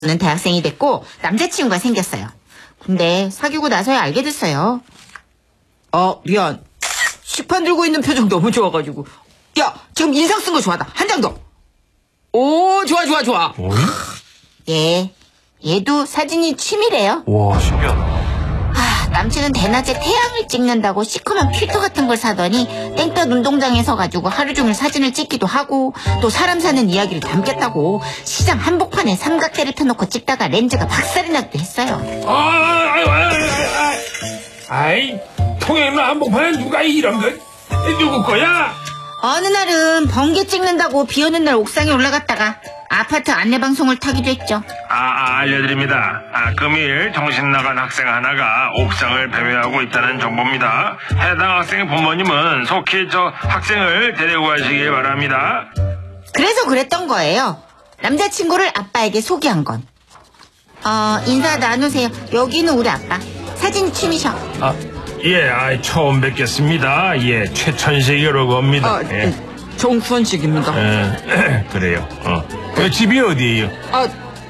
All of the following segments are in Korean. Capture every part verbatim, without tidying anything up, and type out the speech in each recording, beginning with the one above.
는 대학생이 됐고 남자친구가 생겼어요. 근데 사귀고 나서야 알게 됐어요. 어 미안. 식판 들고 있는 표정 너무 좋아가지고. 야 지금 인상 쓴 거 좋아하다. 한 장 더. 오 좋아 좋아 좋아. 어이? 예. 얘도 사진이 취미래요. 와 신기하다. 아, 남친은 대낮에 태양을 찍는다고 시커먼 필터 같은 걸 사더니 땡볕 운동장에 서가지고 하루 종일 사진을 찍기도 하고 또 사람 사는 이야기를 담겠다고 시장 한복판에 삼각대를 펴놓고 찍다가 렌즈가 박살이 나기도 했어요. 아, 아이, 아이, 아이, 아이, 통행로 한복판에 누가 이런 거? 누구 거야? 어느 날은 번개 찍는다고 비 오는 날 옥상에 올라갔다가 아파트 안내방송을 타기도 했죠. 아, 아, 알려드립니다. 아, 금일 정신 나간 학생 하나가 옥상을 배회하고 있다는 정보입니다. 해당 학생의 부모님은 속히 저 학생을 데리고 가시기 바랍니다. 그래서 그랬던 거예요. 남자친구를 아빠에게 소개한 건. 어, 인사 나누세요. 여기는 우리 아빠. 사진 취미셔. 아, 예, 아, 처음 뵙겠습니다. 예, 최천식이라고 합니다. 아, 예. 정수원식입니다. 에, 그래요. 어. 그 집이 어디예요? 아,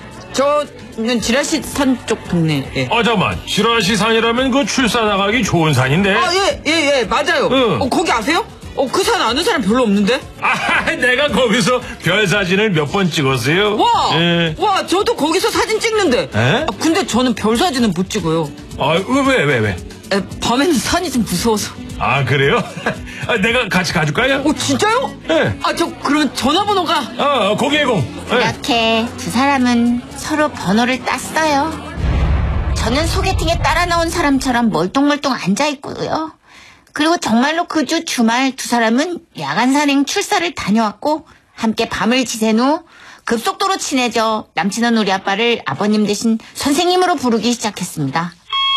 저는 지라시 산 쪽 동네. 예. 어, 잠깐만. 지라시 산이라면 그 출사 나가기 좋은 산인데. 아, 예, 예, 예, 맞아요. 응. 어, 거기 아세요? 어, 그 산 아는 사람 별로 없는데? 아, 내가 거기서 별 사진을 몇 번 찍었어요. 와! 예. 와, 저도 거기서 사진 찍는데. 에? 아, 근데 저는 별 사진은 못 찍어요. 아, 왜, 왜, 왜? 에, 밤에는 산이 좀 무서워서. 아, 그래요? 아, 내가 같이 가줄까요? 어, 진짜요? 예. 아, 저, 그러면 전화번호가. 아, 공일공. 예. 이렇게 두 사람은 서로 번호를 땄어요. 저는 소개팅에 따라 나온 사람처럼 멀뚱멀뚱 앉아있고요. 그리고 정말로 그 주 주말 두 사람은 야간 산행 출사를 다녀왔고 함께 밤을 지샌 후 급속도로 친해져 남친은 우리 아빠를 아버님 대신 선생님으로 부르기 시작했습니다.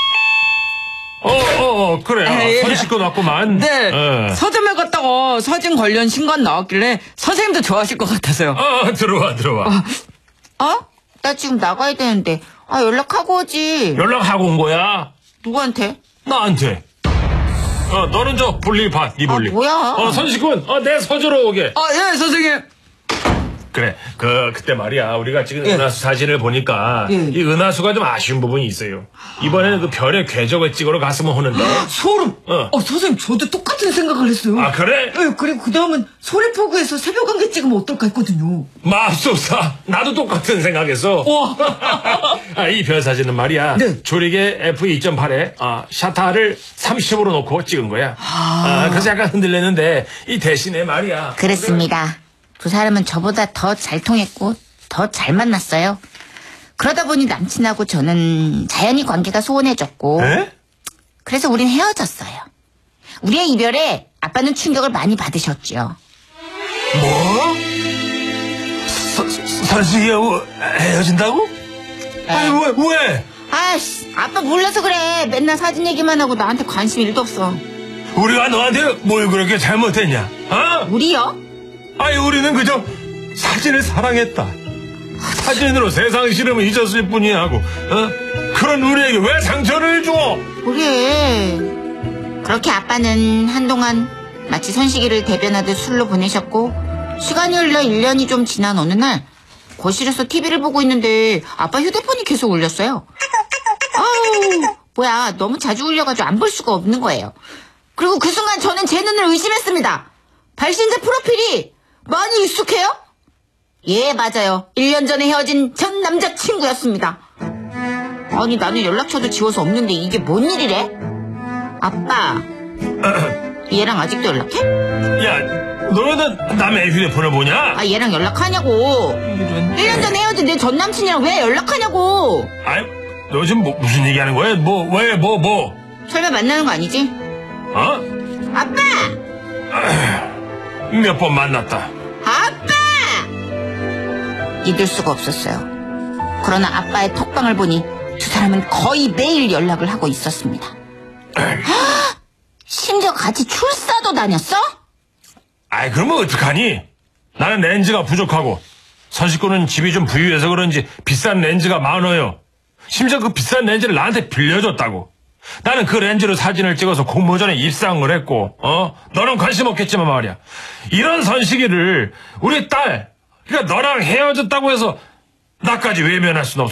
어, 어, 어, 그래. 에, 예. 손 씻고 났구만. 네. 어. 서점에 갔다가 사진 관련 신간 나왔길래 선생님도 좋아하실 것 같아서요. 어, 들어와, 들어와. 어? 나 지금 나가야 되는데. 아, 연락하고 오지. 연락하고 온 거야? 누구한테? 나한테. 어, 너는 저 볼일 봐, 네 볼일. 아, 뭐야? 어, 선식군, 어, 내 서주러 오게. 아, 예, 선생님. 그래, 그, 그때 말이야. 우리가 찍은 예. 은하수 사진을 보니까, 예. 이 은하수가 좀 아쉬운 부분이 있어요. 이번에는 그 별의 궤적을 찍으러 갔으면 하는데. 소름. 어. 어, 선생님, 저도 똑같은 생각을 했어요. 아, 그래? 예, 그리고 그 다음은 소리포구에서 새벽안개 찍으면 어떨까 했거든요. 맙소사. 나도 똑같은 생각했어. 와. 아, 이 별 사진은 말이야. 네. 조리개 에프 이 점 팔에 아, 샤타를 삼십으로 놓고 찍은 거야. 아, 그래서 약간 흔들렸는데 이 대신에 말이야. 그렇습니다. 두 사람은 저보다 더 잘 통했고 더 잘 만났어요. 그러다 보니 남친하고 저는 자연히 관계가 소원해졌고 에? 그래서 우린 헤어졌어요. 우리의 이별에 아빠는 충격을 많이 받으셨죠. 뭐? 선식이하고 헤어진다고? 아니 왜? 왜? 아이씨, 아빠 몰라서 그래. 맨날 사진 얘기만 하고 나한테 관심 일도 없어. 우리가 너한테 뭘 그렇게 잘못했냐? 어? 우리요? 아니 우리는 그저 사진을 사랑했다. 사진으로 세상 싫음을 잊었을 뿐이야 하고 어? 그런 우리에게 왜 상처를 줘? 그래. 그렇게 아빠는 한동안 마치 선식이를 대변하듯 술로 보내셨고 시간이 흘러 일 년이 좀 지난 어느 날 거실에서 티비를 보고 있는데 아빠 휴대폰이 계속 울렸어요. 아우 뭐야 너무 자주 울려가지고 안 볼 수가 없는 거예요. 그리고 그 순간 저는 제 눈을 의심했습니다. 발신자 프로필이 많이 익숙해요? 예 맞아요. 일 년 전에 헤어진 전 남자친구였습니다. 아니 나는 연락처도 지워서 없는데 이게 뭔 일이래? 아빠 얘랑 아직도 연락해? 야 너는 남의 휴대폰을 보냐? 아 얘랑 연락하냐고. 일 년 전에 헤어진 내 전 남친이랑 왜 연락하냐고. 아니 너 지금 뭐, 무슨 얘기하는 거야? 뭐 왜 뭐 뭐? 설마 만나는 거 아니지? 어? 아빠! 몇 번 만났다. 아빠! 믿을 수가 없었어요. 그러나 아빠의 톡방을 보니 두 사람은 거의 매일 연락을 하고 있었습니다. 심지어 같이 출사도 다녔어? 아이 그러면 어떡하니? 나는 렌즈가 부족하고 선식구는 집이 좀 부유해서 그런지 비싼 렌즈가 많아요. 심지어 그 비싼 렌즈를 나한테 빌려줬다고. 나는 그 렌즈로 사진을 찍어서 공모전에 입상을 했고 어? 너는 관심 없겠지만 말이야. 이런 선식이를 우리 딸 그러니까 너랑 헤어졌다고 해서 나까지 외면할 순 없어.